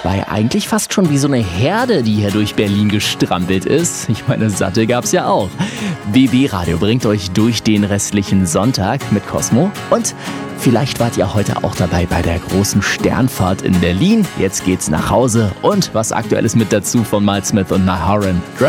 War ja eigentlich fast schon wie so eine Herde, die hier durch Berlin gestrampelt ist. Ich meine, Sattel gab's ja auch. BB Radio bringt euch durch den restlichen Sonntag mit Cosmo. Und vielleicht wart ihr heute auch dabei bei der großen Sternfahrt in Berlin. Jetzt geht's nach Hause. Und was Aktuelles mit dazu von Miles Smith und Naharan.